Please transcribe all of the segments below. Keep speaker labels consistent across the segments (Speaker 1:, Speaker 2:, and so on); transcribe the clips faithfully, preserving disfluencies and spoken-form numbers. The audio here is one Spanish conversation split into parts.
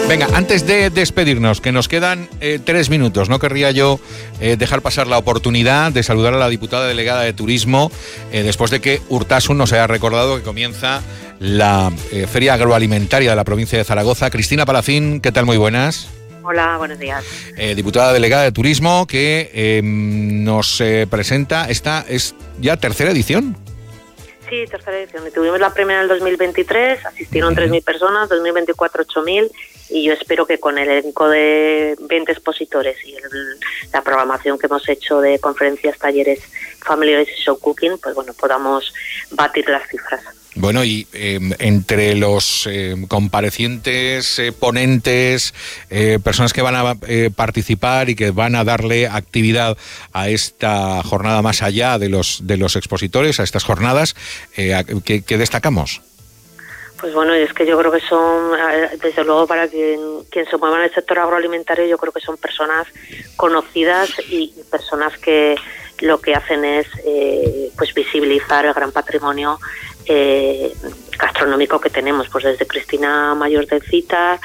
Speaker 1: Venga, antes de despedirnos, que nos quedan eh, tres minutos, no querría yo eh, dejar pasar la oportunidad de saludar a la diputada delegada de Turismo, eh, después de que Urtasun nos haya recordado que comienza la eh, Feria Agroalimentaria de la provincia de Zaragoza. Cristina Palacín, ¿qué tal? Muy buenas.
Speaker 2: Hola, buenos días.
Speaker 1: Eh, diputada delegada de Turismo, que eh, nos eh, presenta, esta es ya tercera edición.
Speaker 2: Sí, tercera edición. Tuvimos la primera en el dos mil veintitrés, asistieron uh-huh. tres mil personas, dos mil veinticuatro ocho mil, y yo espero que con el elenco de veinte expositores y el, la programación que hemos hecho de conferencias, talleres familiares y show cooking, pues bueno, podamos batir las cifras.
Speaker 1: Bueno, y eh, entre los eh, comparecientes, eh, ponentes, eh, personas que van a eh, participar y que van a darle actividad a esta jornada más allá de los de los expositores, a estas jornadas, eh, ¿qué, qué destacamos?
Speaker 2: Pues bueno, es que yo creo que son, desde luego para quien, quien se mueva en el sector agroalimentario, yo creo que son personas conocidas y personas que lo que hacen es eh, pues visibilizar el gran patrimonio eh, gastronómico que tenemos, pues desde Cristina Mayor del Cita,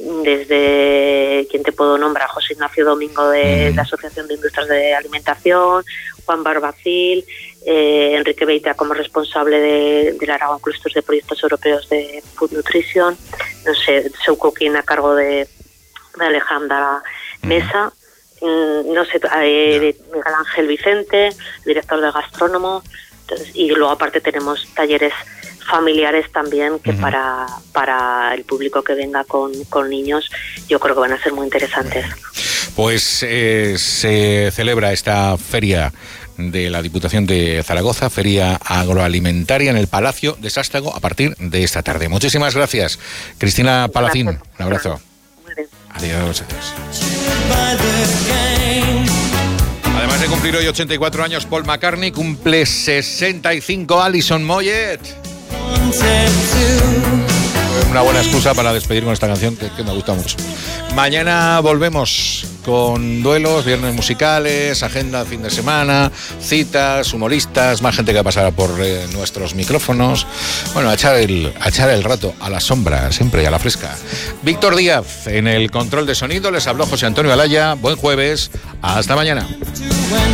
Speaker 2: desde, ¿quién te puedo nombrar? José Ignacio Domingo de la Asociación de Industrias de Alimentación, Juan Barbacil, eh, Enrique Beita como responsable de, del Aragón Clusters de Proyectos Europeos de Food Nutrition, no sé, Show Cooking a cargo de, de Alejandra Mesa, mm. no sé, eh, Miguel Ángel Vicente, director de Gastrónomo. Entonces, y luego aparte tenemos talleres familiares también que uh-huh. para para el público que venga con, con niños yo creo que van a ser muy interesantes.
Speaker 1: Pues eh, se celebra esta feria de la Diputación de Zaragoza, Feria Agroalimentaria en el Palacio de Sástago a partir de esta tarde. Muchísimas gracias, Cristina Palacín. Un abrazo. Adiós. Adiós. Además de cumplir hoy ochenta y cuatro años, Paul McCartney cumple sesenta y cinco, Alison Moyet. Una buena excusa para despedir con esta canción que, que me gusta mucho. Mañana volvemos con duelos, viernes musicales, agenda fin de semana, citas, humoristas, más gente que pasará por eh, nuestros micrófonos. Bueno, a echar, el, a echar el rato a la sombra, siempre y a la fresca. Víctor Díaz en el control de sonido, les habló José Antonio Alaya. Buen jueves, hasta mañana.